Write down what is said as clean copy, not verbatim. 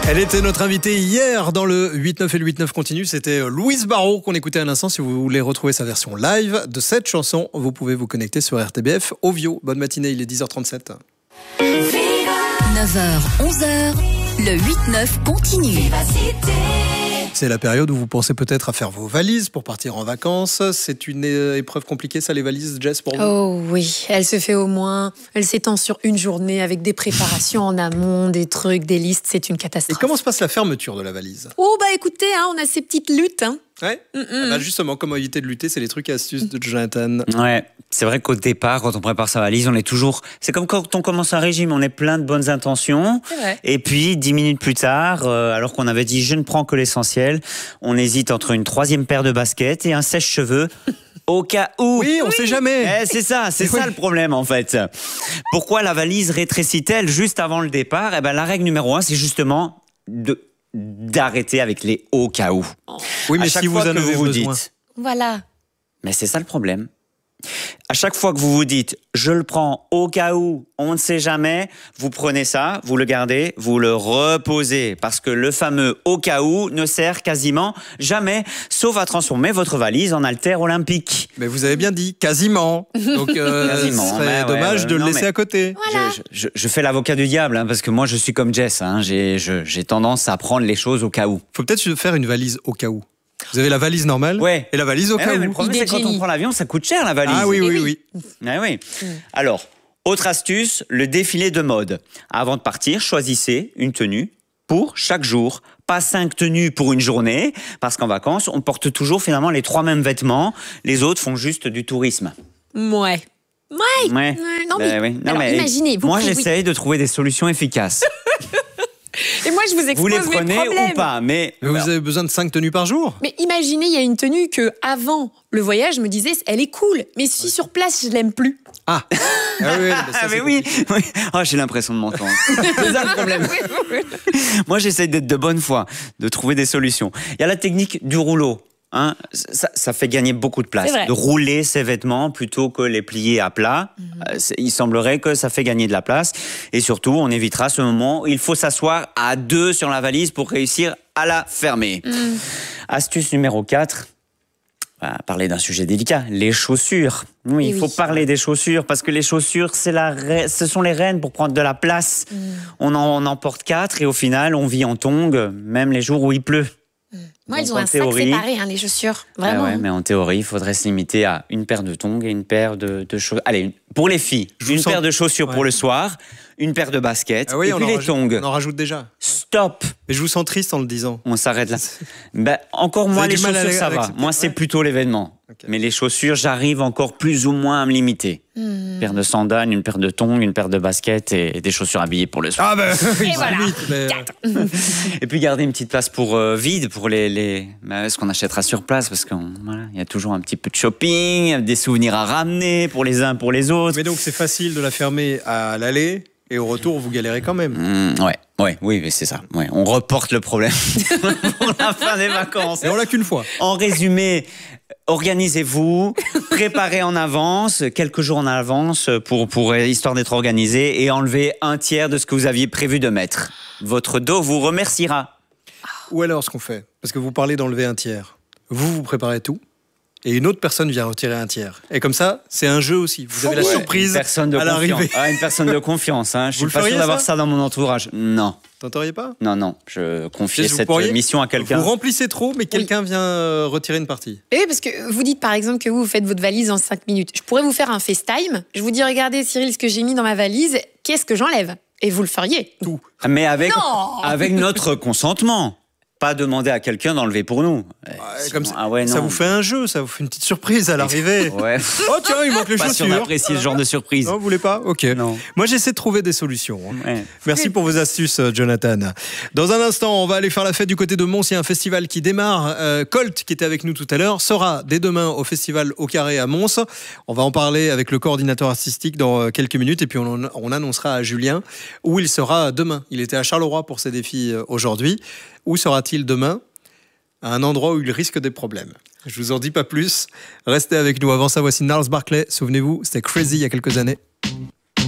Elle était notre invitée hier dans le 8-9 et le 8-9 continue. C'était Louise Barrault qu'on écoutait à l'instant. Si vous voulez retrouver sa version live de cette chanson, vous pouvez vous connecter sur RTBF Ovio. Bonne matinée, il est 10h37. 9h, 11h, le 8-9 continue. C'est la période où vous pensez peut-être à faire vos valises pour partir en vacances. C'est une épreuve compliquée, ça, les valises, Jess, pour vous? Oh oui, elle se fait au moins. Elle s'étend sur une journée avec des préparations en amont, des trucs, des listes. C'est une Et catastrophe. comment se passe la fermeture de la valise? Oh bah écoutez, on a ces petites luttes. Ouais. Ah bah justement, comment éviter de lutter, c'est les trucs et astuces de Jonathan. Ouais, c'est vrai qu'au départ, quand on prépare sa valise, on est toujours... C'est comme quand on commence un régime, on est plein de bonnes intentions. C'est vrai. Et puis, 10 minutes plus tard, alors qu'on avait dit « je ne prends que l'essentiel », on hésite entre une troisième paire de baskets et un sèche-cheveux. Au cas où. Oui, on sait jamais. C'est ça le problème en fait. Pourquoi la valise rétrécit-elle juste avant le départ? La règle numéro 1, c'est justement d'arrêter avec les au cas où. Oui, mais à chaque si vous fois en que avez vous besoin. dites, Voilà. mais c'est ça le problème. À chaque fois que vous vous dites « je le prends au cas où, on ne sait jamais », vous prenez ça, vous le gardez, vous le reposez. Parce que le fameux « au cas où » ne sert quasiment jamais, sauf à transformer votre valise en haltère olympique. Mais vous avez bien dit, quasiment. Donc, Quasiment. ce serait dommage de le laisser à côté. Voilà. Je fais l'avocat du diable, parce que moi je suis comme Jess, j'ai tendance à prendre les choses au cas où. Faut peut-être faire une valise au cas où. Vous avez la valise normale Ouais. et la valise au cas Mais où. le problème, c'est que quand on prend l'avion, ça coûte cher la valise. Ah oui. Ah oui. Alors, autre astuce, le défilé de mode. Avant de partir, choisissez une tenue pour chaque jour. Pas 5 tenues pour une journée, parce qu'en vacances, on porte toujours finalement les 3 mêmes vêtements. Les autres font juste du tourisme. Ouais. Ouais. Non, mais, alors, imaginez. Moi, j'essaye de trouver des solutions efficaces. Et moi, je vous expose Vous les mes prenez problèmes. ou pas, mais... Vous avez besoin de 5 tenues par jour? Mais imaginez, il y a une tenue que avant le voyage, je me disais, elle est cool. Mais si sur place, je l'aime plus. Ah oui, Ah mais oui. Oh, j'ai l'impression de m'entendre. C'est ça le problème. Moi, j'essaie d'être de bonne foi, de trouver des solutions. Il y a la technique du rouleau. Ça fait gagner beaucoup de place. De rouler ses vêtements plutôt que les plier à plat. Il semblerait que ça fait gagner de la place. Et surtout, on évitera ce moment où il faut s'asseoir à 2 sur la valise pour réussir à la fermer. Astuce numéro 4. On va parler d'un sujet délicat, les chaussures. Oui, il faut parler des chaussures parce que les chaussures, ce sont les reines pour prendre de la place. On en porte 4 et au final, on vit en tongs, même les jours où il pleut. Moi, donc, ils ont un sac séparé, les chaussures. Vraiment. Ouais, mais en théorie, il faudrait se limiter à une paire de tongs et une paire de chaussures. Allez, pour les filles, paire de chaussures pour le soir, une paire de baskets, et puis les tongs. On en rajoute déjà. Stop! Mais je vous sens triste en le disant. On s'arrête là. Encore moi, les chaussures, ça va. Moi, c'est plutôt l'événement. Okay. Mais les chaussures, j'arrive encore plus ou moins à me limiter. Une paire de sandales, une paire de tongs, une paire de baskets et des chaussures habillées pour le soir. Ah ben, et voilà. Et puis garder une petite place pour vide pour ce qu'on achètera sur place parce qu'il y a toujours un petit peu de shopping, des souvenirs à ramener pour les uns pour les autres. Mais donc c'est facile de la fermer à l'aller et au retour vous galérez quand même. Oui, mais c'est ça. Ouais, on reporte le problème pour la fin des vacances. Et on l'a qu'une fois. En résumé, organisez-vous, préparez en avance, quelques jours en avance pour histoire d'être organisé et enlevez un tiers de ce que vous aviez prévu de mettre. Votre dos vous remerciera. Ou alors ce qu'on fait, parce que vous parlez d'enlever un tiers, vous préparez tout et une autre personne vient retirer un tiers. Et comme ça, c'est un jeu aussi. Vous avez la surprise à l'arrivée. Une personne de confiance. Je suis pas sûr d'avoir ça dans mon entourage. Non. Tenteriez pas? Non. Je confiais cette mission à quelqu'un. Vous remplissez trop, mais quelqu'un vient retirer une partie. Et oui, parce que vous dites par exemple que vous faites votre valise en 5 minutes. Je pourrais vous faire un FaceTime. Je vous dis, regardez Cyril, ce que j'ai mis dans ma valise, qu'est-ce que j'enlève? Et vous le feriez. Tout. Mais avec notre consentement. Pas demander à quelqu'un d'enlever pour nous. Comme ça, ça vous fait un jeu, ça vous fait une petite surprise à l'arrivée. Ouais. Oh tiens, il manque les chaussures. chaussures. Pas sûr d'apprécier ce genre de surprise. Non, vous voulez pas? Ok. Non. Moi, j'essaie de trouver des solutions. Ouais. Merci pour vos astuces, Jonathan. Dans un instant, on va aller faire la fête du côté de Mons. Il y a un festival qui démarre. Colt, qui était avec nous tout à l'heure, sera dès demain au festival Au Carré à Mons. On va en parler avec le coordinateur artistique dans quelques minutes. Et puis, on annoncera à Julien où il sera demain. Il était à Charleroi pour ses défis aujourd'hui. Où sera-t-il demain? À un endroit où il risque des problèmes. Je vous en dis pas plus. Restez avec nous. Avant ça, voici Gnarls Barkley. Souvenez-vous, c'était Crazy il y a quelques années.